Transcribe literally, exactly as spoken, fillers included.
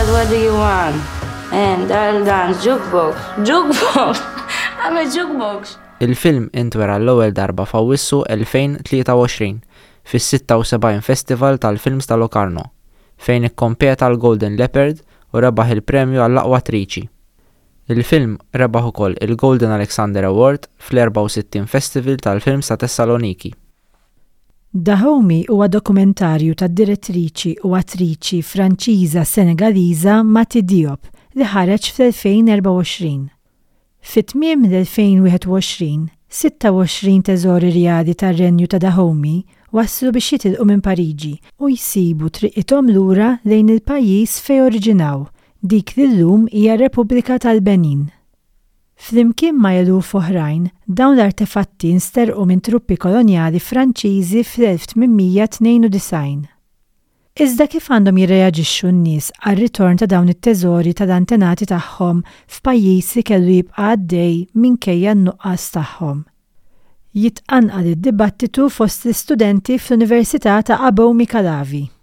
Dad, what do you want? And I'll dance jukebox. Jukebox! I'm a jukebox. Il-film intwera l-ewwel darba f'Awwissu elfejn tlieta u għoxrin fis-sitta u sebgħin Festival tal-Films ta' Locarno, fejn ikkompeta l-Golden Leopard u rebaħ il-premju għall-aqwa attriċi. Il-film rebaħ ukoll il-Golden Alexander Award fl-erba' u sittin Festival tal-Films ta' Tessaloniki. Dahomey huwa dokumentarju tad-direttriċi u attriċi Franċiża Senegaliża Mati Diop li ħareġ fl-elfejn u erba' u għoxrin. Fit-tmiem l-elfejn u wieħed u għoxrin, sitta u għoxrin teżori rjadi tar-Renju ta' Dahomey waslu biex jitilqu minn Pariġi u jsibu triqithom lura lejn il-pajjiż fejn oriġinaw, dik li llum hija Repubblika tal-Benin. Flimkien ma' eluf oħrajn, dawn l-artefatti nsterqu minn truppi kolonjali Franċiżi fl-elf tminmija tnejn u design. Iżda kif għandhom jirreaġixxu n-nies għar-ritorn ta' dawn it-teżori tal-antenati tagħhom f'pajjiż li kellu jibqa' għaddej minkejja n-nuqqas tagħhom. Jitqanqal id-dibattitu fost l-istudenti fl-Università ta' Abomey Calavi.